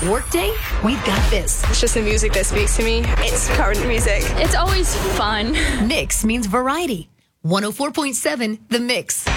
Workday, we've got this. It's just the music that speaks to me. It's current music. It's always fun. Mix means variety. 104.7 The Mix.